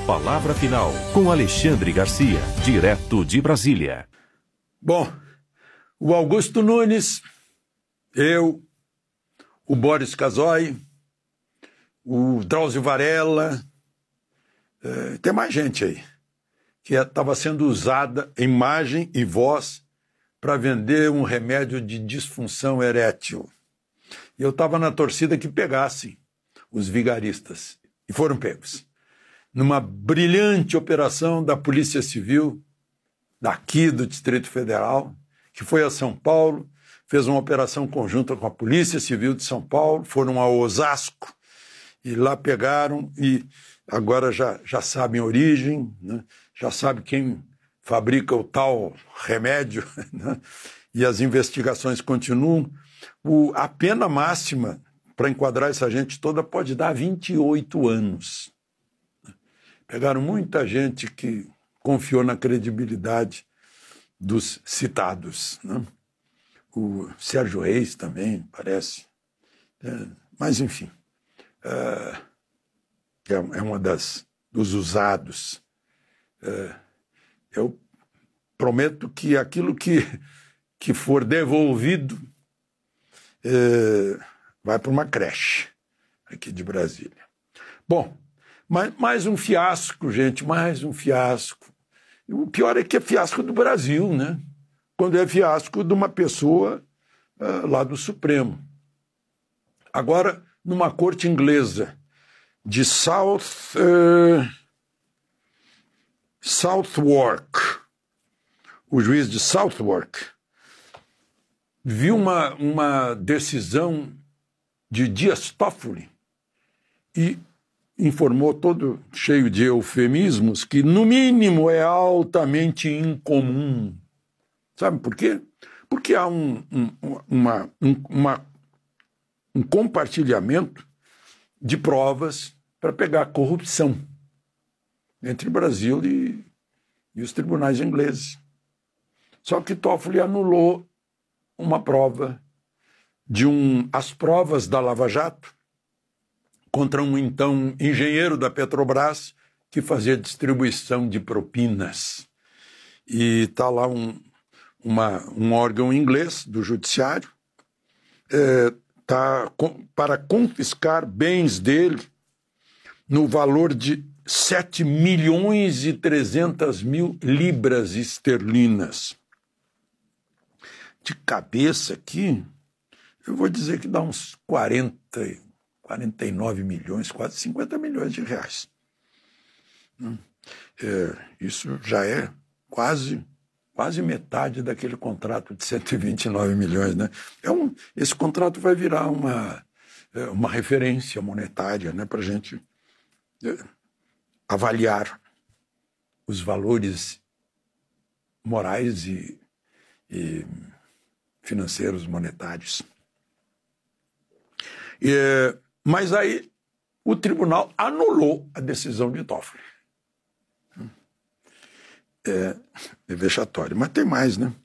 Palavra Final, com Alexandre Garcia, direto de Brasília. Bom, o Augusto Nunes, eu, o Boris Casoy, o Drauzio Varela, tem mais gente aí, que estava sendo usada imagem e voz para vender um remédio de disfunção erétil. E eu estava na torcida que pegassem os vigaristas, e foram pegos. Numa brilhante operação da Polícia Civil, daqui do Distrito Federal, que foi a São Paulo, fez uma operação conjunta com a Polícia Civil de São Paulo, foram a Osasco, e lá pegaram, e agora já sabem a origem, né? Já sabe quem fabrica o tal remédio, né? E as investigações continuam. A pena máxima para enquadrar essa gente toda pode dar 28 anos. Pegaram muita gente que confiou na credibilidade dos citados, né? O Sérgio Reis também, parece. Mas, enfim, é uma dos usados. Eu prometo que aquilo que for devolvido vai para uma creche aqui de Brasília. Bom, mais um fiasco, gente, mais um fiasco. E o pior é que é fiasco do Brasil, né? Quando é fiasco de uma pessoa lá do Supremo. Agora, numa corte inglesa de Southwark, o juiz de Southwark viu uma decisão de Dias Toffoli e informou, todo cheio de eufemismos, que, no mínimo, é altamente incomum. Sabe por quê? Porque há um compartilhamento de provas para pegar a corrupção entre o Brasil e os tribunais ingleses. Só que Toffoli anulou uma prova as provas da Lava Jato contra um então engenheiro da Petrobras que fazia distribuição de propinas. E está lá um órgão inglês do judiciário para confiscar bens dele no valor de 7.300.000 libras esterlinas. De cabeça aqui, eu vou dizer que dá uns 49 milhões, quase 50 milhões de reais. Isso já é quase metade daquele contrato de 129 milhões, né? Esse contrato vai virar uma referência monetária, né, para a gente avaliar os valores morais e financeiros monetários. Mas aí o tribunal anulou a decisão de Toffoli. É vexatório, mas tem mais, né?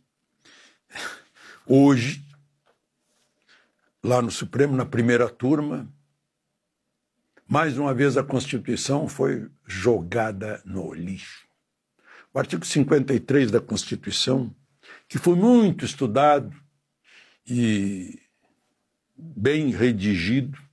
Hoje, lá no Supremo, na primeira turma, mais uma vez a Constituição foi jogada no lixo. O artigo 53 da Constituição, que foi muito estudado e bem redigido,